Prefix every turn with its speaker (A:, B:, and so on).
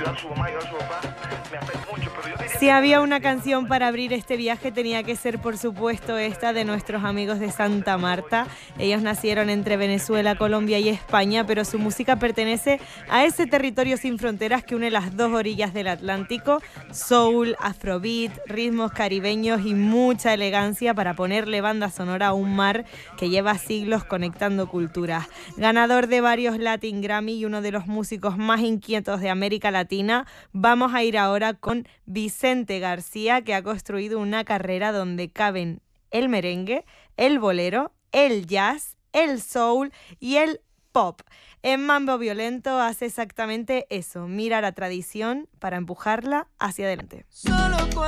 A: ayudar a su mamá, ayudar a su papá, me apena mucho, pero yo diría
B: Si había una canción para abrir este viaje, tenía que ser, por supuesto, esta de nuestros amigos de Santa Marta. Ellos nacieron entre Venezuela, Colombia y España, pero su música pertenece a ese territorio sin fronteras que une las dos orillas del Atlántico. Soul, afrobeat, ritmos caribeños y mucha elegancia para ponerle banda sonora a un mar que lleva siglos conectando culturas. Ganador de varios Latin Grammy y uno de los músicos más inquietos de América Latina, vamos a ir ahora con Vicente García, que ha construido una carrera donde caben el merengue, el bolero, el jazz, el soul y el pop. En Mambo Violento hace exactamente eso, mira la tradición para empujarla hacia adelante.